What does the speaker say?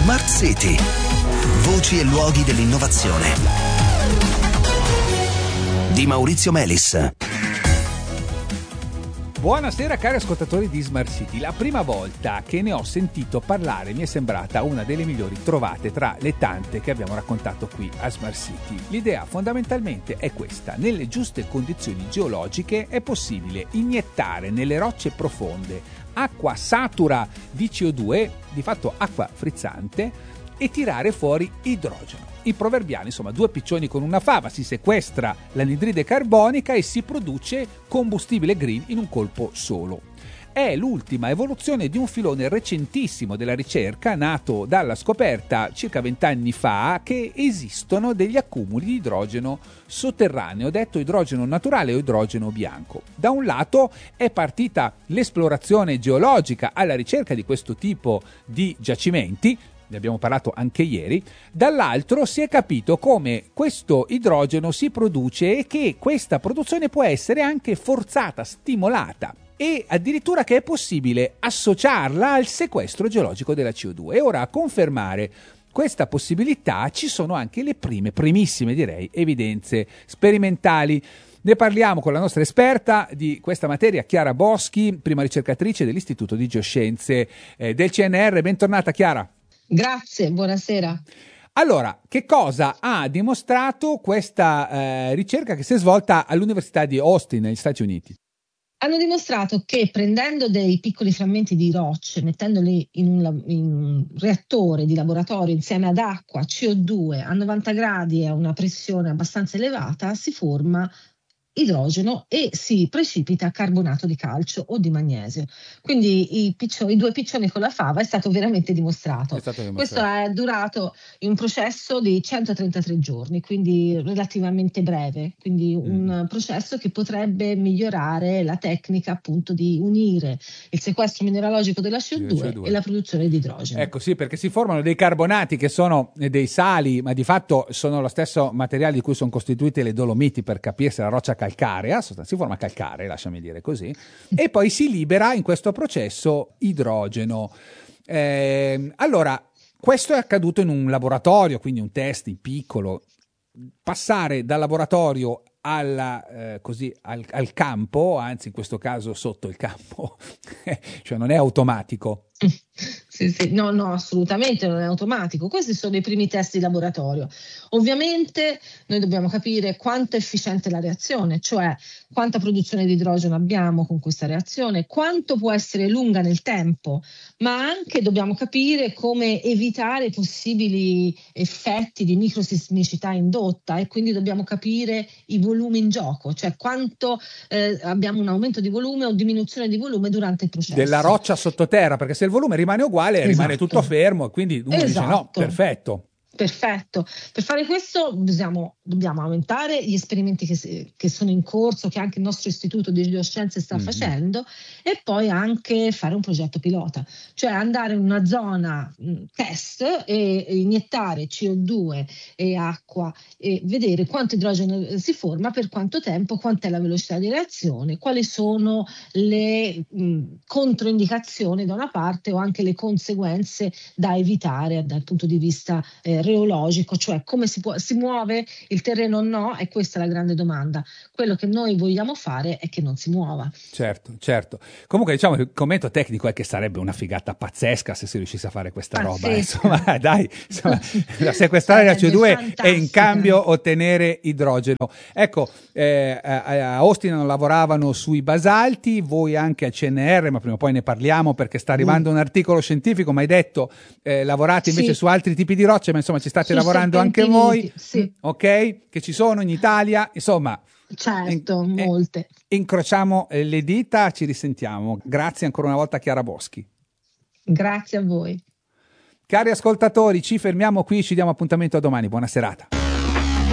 Smart City. Voci e luoghi dell'innovazione. Di Maurizio Melis. Buonasera cari ascoltatori di Smart City. La prima volta che ne ho sentito parlare mi è sembrata una delle migliori trovate tra le tante che abbiamo raccontato qui a Smart City. L'idea fondamentalmente è questa: nelle giuste condizioni geologiche è possibile iniettare nelle rocce profonde acqua satura di CO2, di fatto acqua frizzante, e tirare fuori idrogeno. I proverbiali, insomma, due piccioni con una fava: si sequestra l'anidride carbonica e si produce combustibile green in un colpo solo. È l'ultima evoluzione di un filone recentissimo della ricerca, nato dalla scoperta circa 20 anni fa che esistono degli accumuli di idrogeno sotterraneo, detto idrogeno naturale o idrogeno bianco. Da un lato è partita l'esplorazione geologica alla ricerca di questo tipo di giacimenti, ne abbiamo parlato anche ieri. Dall'altro si è capito come questo idrogeno si produce e che questa produzione può essere anche forzata, stimolata, e addirittura che è possibile associarla al sequestro geologico della CO2. E ora, a confermare questa possibilità ci sono anche le primissime direi evidenze sperimentali. Ne parliamo con la nostra esperta di questa materia, Chiara Boschi, prima ricercatrice dell'Istituto di Geoscienze del CNR. Bentornata Chiara. Grazie, buonasera. Allora, che cosa ha dimostrato questa ricerca che si è svolta all'Università di Austin, negli Stati Uniti? Hanno dimostrato che prendendo dei piccoli frammenti di rocce, mettendoli in un reattore di laboratorio insieme ad acqua, CO2 a 90 gradi e a una pressione abbastanza elevata, si forma idrogeno e si precipita carbonato di calcio o di magnesio. Quindi i due piccioni con la fava è stato veramente dimostrato. Questo è durato in un processo di 133 giorni, quindi relativamente breve, quindi un processo che potrebbe migliorare la tecnica appunto di unire il sequestro mineralogico della CO2 e la produzione di idrogeno. Ecco, sì, perché si formano dei carbonati che sono dei sali, ma di fatto sono lo stesso materiale di cui sono costituite le Dolomiti, per capirsi, la roccia calcarea, si forma calcare, lasciami dire così, e poi si libera in questo processo idrogeno. Allora, questo è accaduto in un laboratorio, quindi un test in piccolo. Passare dal laboratorio al campo, anzi in questo caso sotto il campo, cioè non è automatico. Sì, no, assolutamente non è automatico. Questi sono i primi test di laboratorio. Ovviamente noi dobbiamo capire quanto è efficiente la reazione, cioè quanta produzione di idrogeno abbiamo con questa reazione, quanto può essere lunga nel tempo, ma anche dobbiamo capire come evitare possibili effetti di microsismicità indotta, e quindi dobbiamo capire i volumi in gioco, cioè quanto abbiamo un aumento di volume o diminuzione di volume durante il processo. Della roccia sottoterra, perché se il volume rimane uguale, rimane tutto fermo, quindi uno dice no, perfetto. Perfetto. Per fare questo dobbiamo aumentare gli esperimenti che sono in corso, che anche il nostro Istituto di Geoscienze sta facendo, e poi anche fare un progetto pilota, cioè andare in una zona test e iniettare CO2 e acqua e vedere quanto idrogeno si forma, per quanto tempo, quant'è la velocità di reazione, quali sono le controindicazioni da una parte o anche le conseguenze da evitare dal punto di vista reologico, cioè come si muove il terreno o no, e questa è la grande domanda. Quello che noi vogliamo fare è che non si muova. Certo. Comunque diciamo che il commento tecnico è che sarebbe una figata pazzesca se si riuscisse a fare questa roba. Insomma, sequestrare la CO2 e in cambio ottenere idrogeno. Ecco, a Austin lavoravano sui basalti, voi anche a CNR, ma prima o poi ne parliamo perché sta arrivando un articolo scientifico, ma hai detto lavorate invece su altri tipi di rocce, ma insomma ci state lavorando anche voi, ok? Che ci sono in Italia, insomma. Certo, molte. Incrociamo le dita, ci risentiamo. Grazie ancora una volta Chiara Boschi. Grazie a voi. Cari ascoltatori, ci fermiamo qui, ci diamo appuntamento a domani. Buona serata.